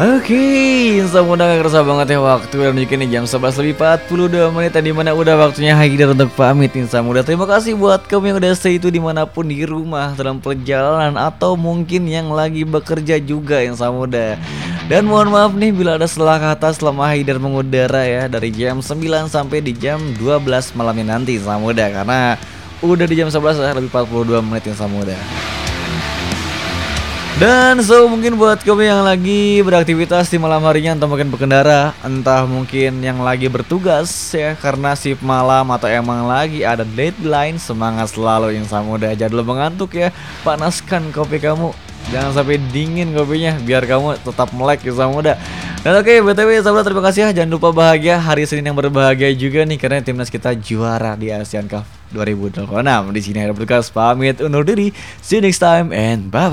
Oke, udah gak kerasa banget ya waktu udah menunjukkan nih jam 11 lebih 42 menit dan dimana udah waktunya Haidar untuk pamit Insa Muda. Terima kasih buat kamu yang udah stay itu dimanapun di rumah, dalam perjalanan atau mungkin yang lagi bekerja juga Insa Muda. Dan mohon maaf nih bila ada salah kata selama Haidar mengudara ya dari jam 9 sampai di jam 12 malamnya nanti Insa Muda, karena udah di jam 11 lebih 42 menit Insa Muda. Dan mungkin buat kamu yang lagi beraktivitas di malam harinya, entah mungkin berkendara, entah mungkin yang lagi bertugas ya karena shift malam atau emang lagi ada deadline, semangat selalu Insa Muda. Jangan dulu mengantuk ya, panaskan kopi kamu, jangan sampai dingin kopinya biar kamu tetap melek Insa Muda. Dan oke, BTW sahabat, terima kasih ya, jangan lupa bahagia hari Senin yang berbahagia juga nih karena timnas kita juara di Asian Cup 2026. Di sini ada berkas pamit undur diri. See you next time and bye bye.